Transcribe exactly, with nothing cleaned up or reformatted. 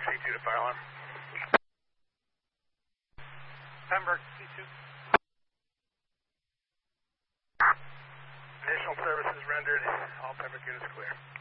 Pembroke C two to fire alarm. Pembroke C two. Additional services rendered. All Pembroke units clear.